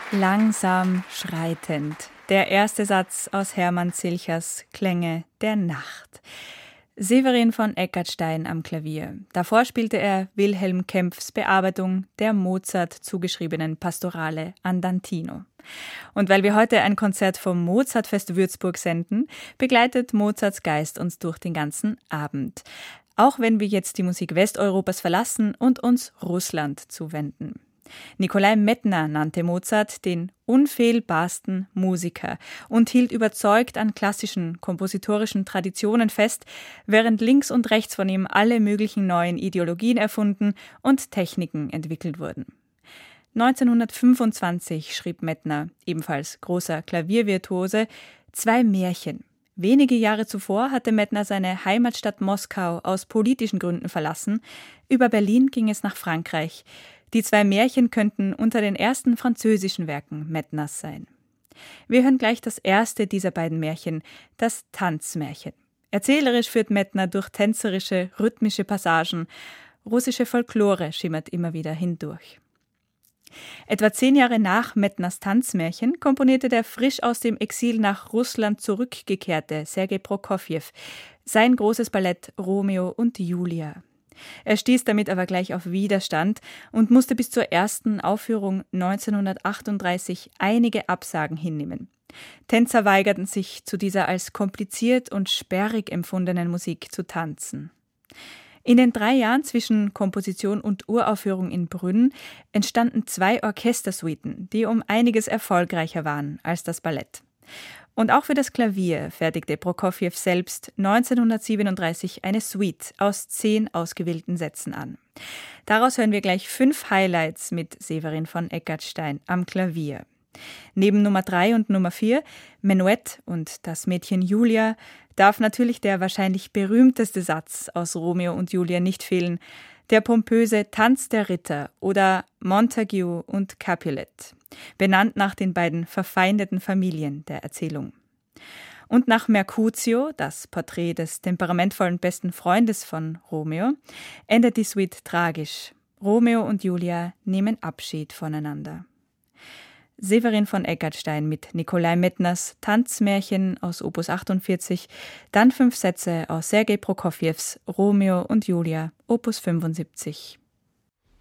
Langsam schreitend. Der erste Satz aus Hermann Zilchers Klänge der Nacht. Severin von Eckartstein am Klavier. Davor spielte er Wilhelm Kempfs Bearbeitung der Mozart zugeschriebenen Pastorale Andantino. Und weil wir heute ein Konzert vom Mozartfest Würzburg senden, begleitet Mozarts Geist uns durch den ganzen Abend. Auch wenn wir jetzt die Musik Westeuropas verlassen und uns Russland zuwenden. Nikolai Medtner nannte Mozart den unfehlbarsten Musiker und hielt überzeugt an klassischen kompositorischen Traditionen fest, während links und rechts von ihm alle möglichen neuen Ideologien erfunden und Techniken entwickelt wurden. 1925 schrieb Medtner, ebenfalls großer Klaviervirtuose, 2 Märchen. Wenige Jahre zuvor hatte Medtner seine Heimatstadt Moskau aus politischen Gründen verlassen. Über Berlin ging es nach Frankreich. Die 2 Märchen könnten unter den ersten französischen Werken Medtners sein. Wir hören gleich das erste dieser beiden Märchen, das Tanzmärchen. Erzählerisch führt Medtner durch tänzerische, rhythmische Passagen. Russische Folklore schimmert immer wieder hindurch. Etwa 10 Jahre nach Medtners Tanzmärchen komponierte der frisch aus dem Exil nach Russland zurückgekehrte Sergei Prokofjew sein großes Ballett Romeo und Julia. Er stieß damit aber gleich auf Widerstand und musste bis zur ersten Aufführung 1938 einige Absagen hinnehmen. Tänzer weigerten sich, zu dieser als kompliziert und sperrig empfundenen Musik zu tanzen. In den 3 Jahren zwischen Komposition und Uraufführung in Brünn entstanden 2 Orchestersuiten, die um einiges erfolgreicher waren als das Ballett. Und auch für das Klavier fertigte Prokofjew selbst 1937 eine Suite aus 10 ausgewählten Sätzen an. Daraus hören wir gleich 5 Highlights mit Severin von Eckartstein am Klavier. Neben Nummer 3 und Nummer 4, Menuett und das Mädchen Julia, darf natürlich der wahrscheinlich berühmteste Satz aus Romeo und Julia nicht fehlen, der pompöse Tanz der Ritter oder Montague und Capulet, benannt nach den beiden verfeindeten Familien der Erzählung. Und nach Mercutio, das Porträt des temperamentvollen besten Freundes von Romeo, endet die Suite tragisch. Romeo und Julia nehmen Abschied voneinander. Severin von Eckartstein mit Nikolai Medtners Tanzmärchen aus Opus 48, dann 5 Sätze aus Sergei Prokofjews Romeo und Julia, Opus 75.